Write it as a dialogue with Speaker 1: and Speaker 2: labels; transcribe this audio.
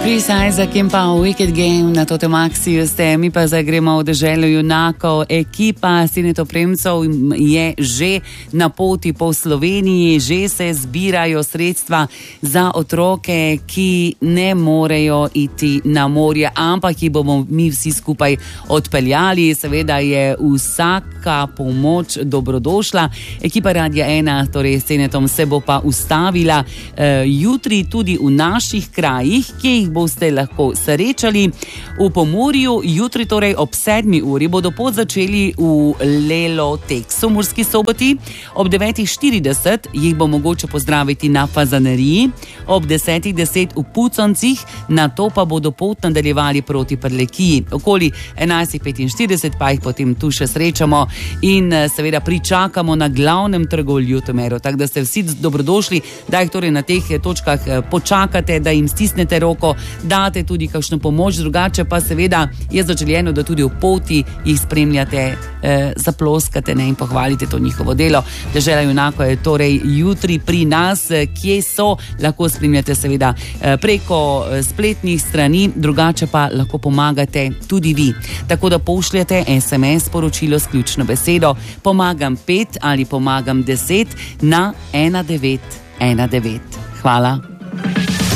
Speaker 1: Chris Isaac in pa Wicked Game na Totem Maxiju ste, mi pa zdaj gremo v deželo junakov. Ekipa Sinet opremcev je že na poti po Sloveniji, že se zbirajo sredstva za otroke, ki ne morejo iti na morje, ampak jih bomo mi vsi skupaj odpeljali. Seveda je vsaka pomoč dobrodošla. Ekipa Radia 1, torej s Sinetom, se bo pa ustavila jutri tudi v naših krajih, ki jih boste lahko srečali v Pomurju. Jutri, torej ob 7. uri, bodo pot začeli v Leloteksu, Murski Soboti. Ob 9.40 jih bo mogoče pozdraviti na Fazaneriji, ob 10.10 v Puconcih, nato pa bodo pot nadaljevali proti Prlekiji. Okoli 11.45 pa jih potem tu še srečamo in seveda pričakamo na glavnem trgu v Ljutomeru. Tako da ste vsi dobrodošli, da jih torej na teh točkah počakate, da jim stisnete roko, date tudi kakšno pomoč, drugače pa seveda je zaželjeno, da tudi v poti jih spremljate, zaploskate in pohvalite to njihovo delo. Dežela junakov je torej jutri pri nas. Kje so, lahko spremljate seveda preko spletnih strani, drugače pa lahko pomagate tudi vi. Tako da pošljete SMS sporočilo s ključno besedo pomagam 5 ali pomagam 10 na 1919. Hvala.